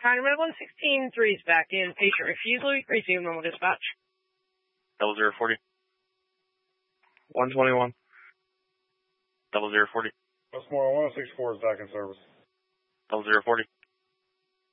Med 116, 3's back in. Patient refusal, receive normal dispatch. 0040. 121. 0040. Westmore 1064 is back in service. 0040.